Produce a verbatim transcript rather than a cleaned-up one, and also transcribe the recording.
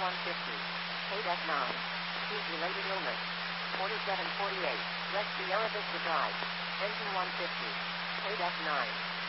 one fifty. Paid F nine. Heat-related illness. forty-seven forty-eight. West Sierra Vista Drive. Engine one fifty. Paid F nine.